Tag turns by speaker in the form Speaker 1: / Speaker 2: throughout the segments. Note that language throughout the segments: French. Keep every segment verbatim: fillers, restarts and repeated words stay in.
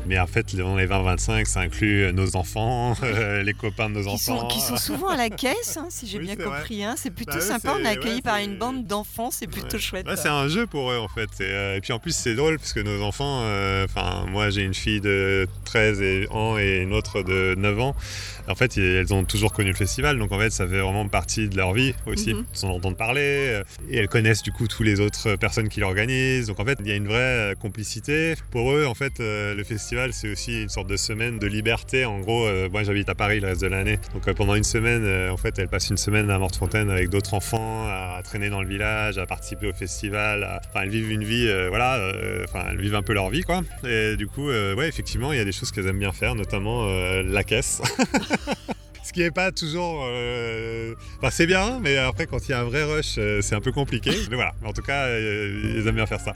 Speaker 1: Mais en fait, dans les vingt vingt-cinq, ça inclut nos enfants, euh, les copains de nos
Speaker 2: qui
Speaker 1: enfants.
Speaker 2: sont, qui sont souvent à la caisse, hein, si j'ai
Speaker 1: Oui,
Speaker 2: bien
Speaker 1: c'est
Speaker 2: compris. Hein. C'est plutôt
Speaker 1: Bah, eux,
Speaker 2: sympa,
Speaker 1: c'est-
Speaker 2: on est accueillis
Speaker 1: ouais,
Speaker 2: par
Speaker 1: c'est-
Speaker 2: une bande d'enfants, c'est plutôt
Speaker 1: Ouais.
Speaker 2: chouette.
Speaker 1: Ouais, c'est un jeu pour eux en fait. Et, euh, et puis en plus c'est drôle parce que nos enfants, enfin euh, moi j'ai une fille de treize ans et une autre de neuf ans. En fait elles ont toujours connu le festival, donc en fait ça fait vraiment partie de leur vie aussi.
Speaker 2: Mhm.
Speaker 1: Ils en entendent parler euh, et elles connaissent du coup tous les autres personnes qui l'organisent. Donc en fait il y a une vraie complicité. Pour eux en fait euh, le festival c'est aussi une sorte de semaine de liberté. En gros euh, moi j'habite à Paris le reste de l'année, donc euh, pendant une semaine euh, en fait elles passent une semaine à Mortefontaine avec d'autres enfants, à traîner dans le village, à participer au festival. À... Enfin elles vivent une vie, euh, voilà, euh, enfin elles vivent un peu leur vie quoi. Et du coup euh, ouais effectivement il y a des choses qu'elles aiment bien faire, notamment euh, la caisse. Ce qui n'est pas toujours... Euh... Enfin, c'est bien, mais après, quand il y a un vrai rush, euh, c'est un peu compliqué. Mais voilà, en tout cas, euh, ils aiment bien faire ça.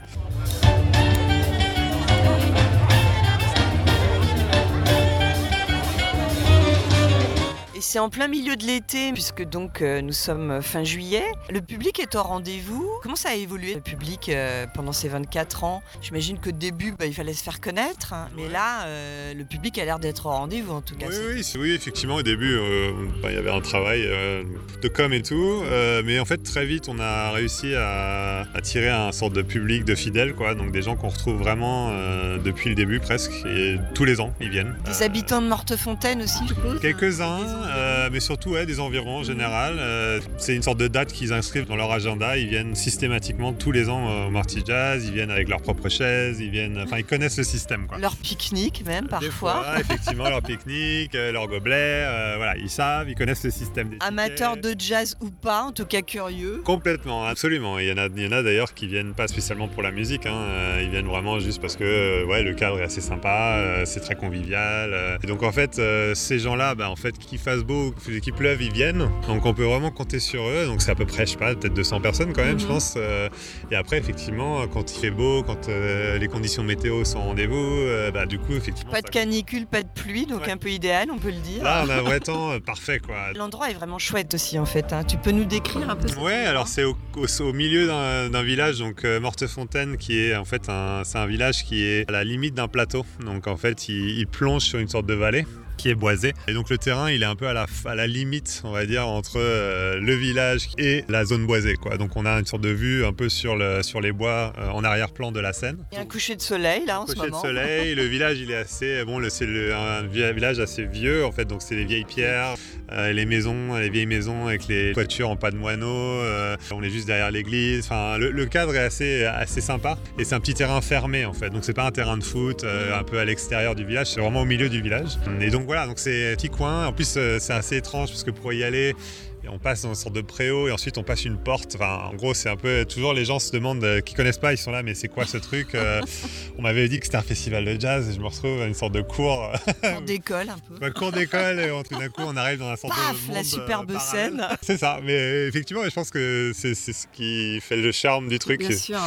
Speaker 2: C'est en plein milieu de l'été, puisque donc euh, nous sommes fin juillet. Le public est au rendez-vous. Comment ça a évolué le public euh, pendant ces vingt-quatre ans ? J'imagine qu'au début, bah, il fallait se faire connaître, hein, mais là, euh, le public a l'air d'être au rendez-vous en tout cas.
Speaker 1: Oui, oui, oui, effectivement, au début, euh, bah, il y avait un travail euh, de com et tout, euh, mais en fait, très vite, on a réussi à attirer un sorte de public de fidèles, quoi, donc des gens qu'on retrouve vraiment euh, depuis le début presque, et tous les ans, ils viennent.
Speaker 2: Des
Speaker 1: euh,
Speaker 2: habitants de Mortefontaine aussi, je suppose ?
Speaker 1: Quelques-uns, euh, mais surtout ouais, des environs en général. Euh, c'est une sorte de date qu'ils inscrivent dans leur agenda. Ils viennent systématiquement tous les ans euh, au Marty Jazz. Ils viennent avec leurs propres chaises. Ils viennent, enfin, ils connaissent le système, quoi.
Speaker 2: Leur pique-nique même parfois.
Speaker 1: Des fois, effectivement, leur pique-nique, euh, leur gobelet. Euh, voilà, ils savent, ils connaissent le système des
Speaker 2: Amateurs
Speaker 1: tickets.
Speaker 2: de jazz ou pas, en tout cas curieux.
Speaker 1: Complètement, absolument. Il y en a, il y en a d'ailleurs qui viennent pas spécialement pour la musique. Hein. Euh, ils viennent vraiment juste parce que euh, ouais, le cadre est assez sympa, euh, c'est très convivial. Euh. Et donc en fait, euh, ces gens-là, bah, en fait, qu'il fasse beau, qu'il pleuve, ils viennent. Donc on peut vraiment compter sur eux. Donc c'est à peu près, je sais pas, peut-être deux cents personnes quand même, mm-hmm. je pense. Euh, et après, effectivement, quand il fait beau, quand euh, les conditions météo sont au rendez-vous, euh, bah, du coup, effectivement...
Speaker 2: Pas de canicule, pas de pluie, donc ouais. Un peu idéal, on peut le dire.
Speaker 1: Là, on a un vrai temps euh, parfait, quoi.
Speaker 2: L'endroit est vraiment chouette aussi, en fait. Hein. Tu peux nous décrire un peu ça ?
Speaker 1: Ouais, alors c'est au, au, au milieu d'un, d'un village, donc euh, Mortefontaine, qui est en fait un, c'est un village qui est à la limite d'un plateau. Donc en fait, il, il plonge sur une sorte de vallée qui est boisée. Et donc le terrain, il est un peu à la, à la limite, on va dire, entre euh, le village et la zone boisée, quoi. Donc on a une sorte de vue un peu sur, le, sur les bois euh, en arrière-plan de la Seine.
Speaker 2: Il y a un coucher de soleil, là, en
Speaker 1: coucher
Speaker 2: ce moment.
Speaker 1: Coucher de soleil. Le village, il est assez... Bon, le, c'est le, un village assez vieux, en fait. Donc c'est les vieilles pierres, euh, les maisons, les vieilles maisons avec les toitures en pas de moineaux. Euh, on est juste derrière l'église. Enfin, le, le cadre est assez, assez sympa. Et c'est un petit terrain fermé, en fait. Donc c'est pas un terrain de foot euh, un peu à l'extérieur du village. C'est vraiment au milieu du village. Et donc voilà, donc c'est un petit coin. En plus, euh, c'est assez étrange parce que pour y aller... Et on passe dans une sorte de préau et ensuite on passe une porte. Enfin, en gros, c'est un peu... Toujours les gens se demandent, euh, qui connaissent pas, ils sont là, mais c'est quoi ce truc euh, On m'avait dit que c'était un festival de jazz et je me retrouve à une sorte de cours...
Speaker 2: Cours d'école, un peu.
Speaker 1: Ouais, cours d'école et tout d'un coup, on arrive dans un sorte
Speaker 2: Paf,
Speaker 1: de monde
Speaker 2: la superbe
Speaker 1: euh,
Speaker 2: scène.
Speaker 1: C'est ça, mais effectivement, je pense que c'est, c'est ce qui fait le charme du truc.
Speaker 2: Bien
Speaker 1: c'est...
Speaker 2: sûr.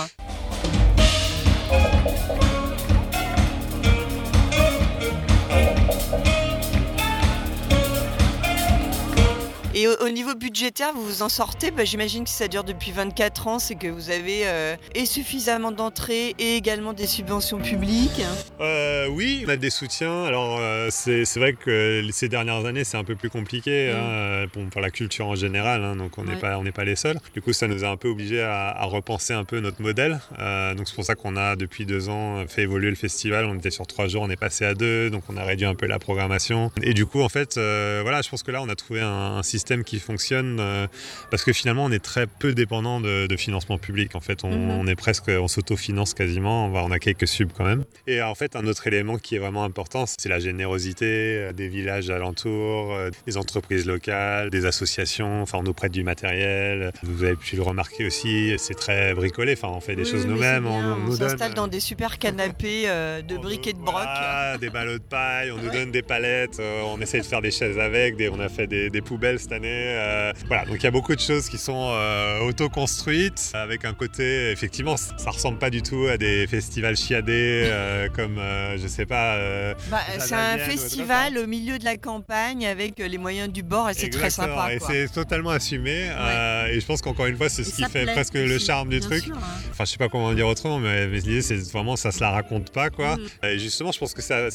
Speaker 2: Et au, au niveau budgétaire, vous vous en sortez ? Bah, j'imagine que ça dure depuis vingt-quatre ans, c'est que vous avez euh, et suffisamment d'entrées et également des subventions publiques.
Speaker 1: Euh, oui, on a des soutiens. Alors euh, c'est, c'est vrai que ces dernières années, c'est un peu plus compliqué mmh. hein, pour, pour la culture en général. Hein, donc on n'est ouais. pas, on n'est pas les seuls. Du coup, ça nous a un peu obligés à, à repenser un peu notre modèle. Euh, donc c'est pour ça qu'on a depuis deux ans fait évoluer le festival. On était sur trois jours, on est passé à deux. Donc on a réduit un peu la programmation. Et du coup, en fait, euh, voilà, je pense que là, on a trouvé un, un système qui fonctionne euh, parce que finalement on est très peu dépendant de, de financement public. En fait on, mm-hmm. on est presque, on s'autofinance quasiment, on a quelques subs quand même. Et en fait un autre élément qui est vraiment important, c'est la générosité des villages alentours, des entreprises locales, des associations. Enfin on nous prête du matériel, vous avez pu le remarquer aussi, c'est très bricolé, enfin on fait des
Speaker 2: oui,
Speaker 1: choses nous-mêmes,
Speaker 2: on,
Speaker 1: on,
Speaker 2: on
Speaker 1: nous
Speaker 2: s'installe
Speaker 1: donne
Speaker 2: dans des super canapés euh, de briques et de broc,
Speaker 1: voilà, des ballots de paille, on nous ouais. donne des palettes, euh, on essaie de faire des chaises avec, des, on a fait des, des poubelles cette année. Euh, voilà, donc il y a beaucoup de choses qui sont euh, auto-construites avec un côté, effectivement, ça ressemble pas du tout à des festivals chiadés euh, comme, euh, je sais pas... Euh,
Speaker 2: bah, c'est un festival au milieu de la campagne avec les moyens du bord et c'est
Speaker 1: Exactement,
Speaker 2: très sympa.
Speaker 1: Et
Speaker 2: quoi.
Speaker 1: c'est totalement assumé ouais. euh, et je pense qu'encore une fois, c'est ce qui fait presque aussi. Le charme du
Speaker 2: Bien
Speaker 1: truc.
Speaker 2: Sûr, hein.
Speaker 1: Enfin, je sais pas comment dire autrement, mais, mais l'idée, c'est vraiment, ça se la raconte pas, quoi. Mm. Et justement, je pense que ça,